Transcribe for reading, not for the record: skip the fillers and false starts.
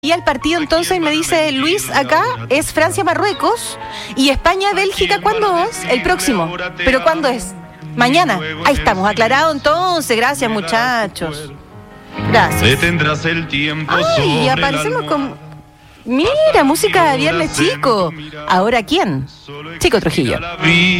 Y al partido entonces me dice Luis acá es Francia-Marruecos y España-Bélgica. ¿Cuándo es? El próximo. ¿Pero cuándo es? Mañana. Ahí estamos, aclarado entonces. Gracias, muchachos. Gracias. Detendrás el tiempo. Ay, aparecemos con... Mira, música de Viernes Chico. ¿Ahora quién? Chico Trujillo.